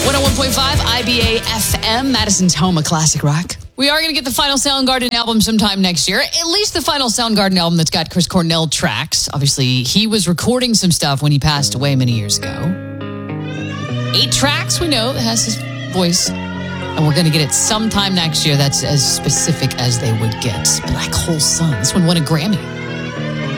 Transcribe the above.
101.5 IBA FM, Madison's home of classic rock. We are going to get the final Soundgarden album sometime next year. At least the final Soundgarden album that's got Chris Cornell tracks. Obviously, he was recording some stuff when he passed away many years ago. 8 tracks we know that has his voice. And we're going to get it sometime next year. That's as specific as they would get. Black Hole Sun. This one won a Grammy.